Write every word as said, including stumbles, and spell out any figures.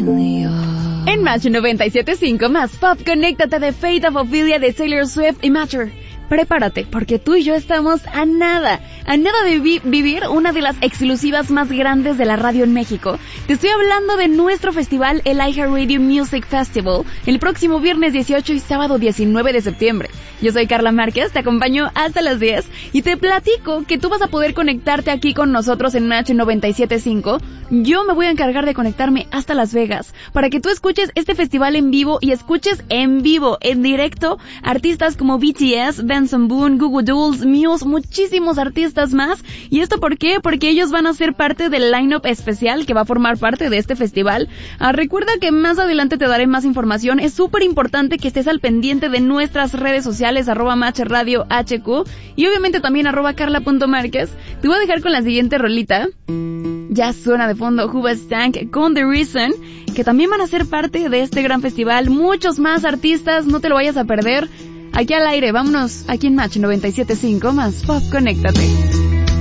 En Match noventa y siete punto cinco más Pop, conéctate de Fate of Ophelia de Taylor Swift y Matter. Prepárate, porque tú y yo estamos a nada, a nada de vi- vivir una de las exclusivas más grandes de la radio en México. Te estoy hablando de nuestro festival, el iHeartRadio Music Festival, el próximo viernes dieciocho y sábado diecinueve de septiembre. Yo soy Carla Márquez, te acompaño hasta las diez y te platico que tú vas a poder conectarte aquí con nosotros en Match noventa y siete punto cinco. Yo me voy a encargar de conectarme hasta Las Vegas para que tú escuches este festival en vivo y escuches en vivo, en directo, artistas como B T S, Benson Boone, Goo Goo Dolls, Muse, muchísimos artistas más. ¿Y esto por qué? Porque ellos van a ser parte del line-up especial que va a formar parte de este festival. Ah, recuerda que más adelante te daré más información. Es súper importante que estés al pendiente de nuestras redes sociales, arroba Match Radio H Q y obviamente también arroba carla.márquez. Te voy a dejar con la siguiente rolita. Ya suena de fondo Hoobastank con The Reason, que también van a ser parte de este gran festival. Muchos más artistas, no te lo vayas a perder. Aquí al aire, vámonos, aquí en Match noventa y siete punto cinco más Pop, conéctate.